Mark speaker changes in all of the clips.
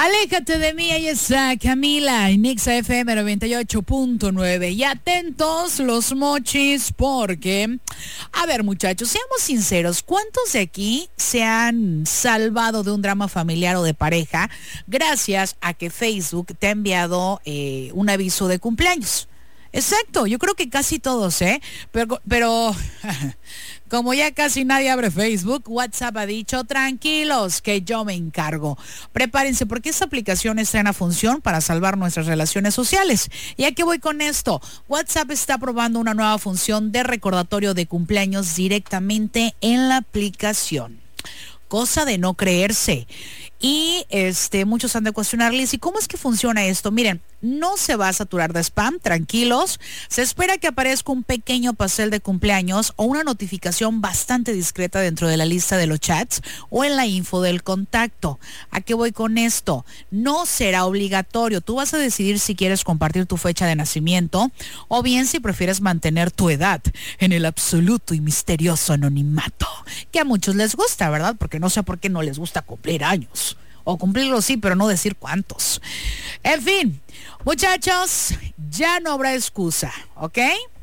Speaker 1: Aléjate de mí, ahí está Camila en Nexa FM 98.9. Y atentos los mochis porque, a ver muchachos, seamos sinceros, ¿cuántos de aquí se han salvado de un drama familiar o de pareja gracias a que Facebook te ha enviado un aviso de cumpleaños? Exacto, yo creo que casi todos, pero como ya casi nadie abre Facebook, WhatsApp ha dicho, tranquilos, que yo me encargo. Prepárense porque esta aplicación estrena función para salvar nuestras relaciones sociales. ¿Y a qué voy con esto? WhatsApp está probando una nueva función de recordatorio de cumpleaños directamente en la aplicación. Cosa de no creerse. Y muchos han de cuestionarles, ¿y cómo es que funciona esto? Miren, no se va a saturar de spam, tranquilos. Se espera que aparezca un pequeño pastel de cumpleaños o una notificación bastante discreta dentro de la lista de los chats o en la info del contacto. ¿A qué voy con esto? No será obligatorio. Tú vas a decidir si quieres compartir tu fecha de nacimiento o bien si prefieres mantener tu edad en el absoluto y misterioso anonimato, que a muchos les gusta, ¿verdad? Porque no sé por qué no les gusta cumplir años. O cumplirlo sí, pero no decir cuántos. En fin, muchachos, ya no habrá excusa, ¿ok?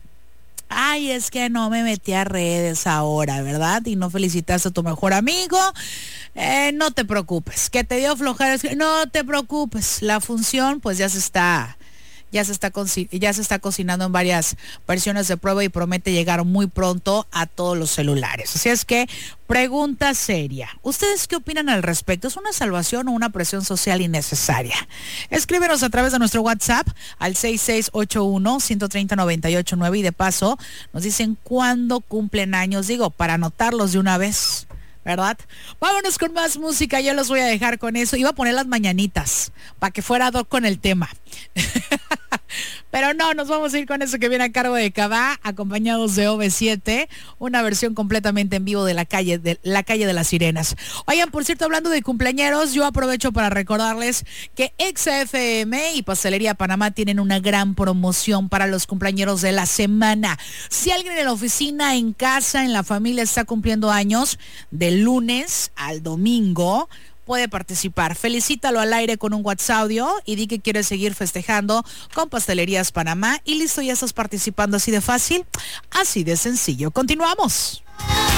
Speaker 1: Ay, es que no me metí a redes ahora, ¿verdad? Y no felicitaste a tu mejor amigo. No te preocupes. Que te dio flojera. No te preocupes. La función, pues ya se está cocinando en varias versiones de prueba y promete llegar muy pronto a todos los celulares. Así es que, pregunta seria. ¿Ustedes qué opinan al respecto? ¿Es una salvación o una presión social innecesaria? Escríbenos a través de nuestro WhatsApp al 6681-130-989 y de paso nos dicen cuándo cumplen años. Digo, para anotarlos de una vez, ¿verdad? Vámonos con más música, yo los voy a dejar con eso. Iba a poner las mañanitas para que fuera ad hoc con el tema. Pero no, nos vamos a ir con eso que viene a cargo de Cabá, acompañados de OV7, una versión completamente en vivo de la calle de las Sirenas. Oigan, por cierto, hablando de cumpleañeros, yo aprovecho para recordarles que XFM y Pastelería Panamá tienen una gran promoción para los cumpleañeros de la semana. Si alguien en la oficina, en casa, en la familia está cumpliendo años, del lunes al domingo, puede participar. Felicítalo al aire con un WhatsApp audio y di que quieres seguir festejando con Pastelerías Panamá y listo, ya estás participando así de fácil, así de sencillo. Continuamos.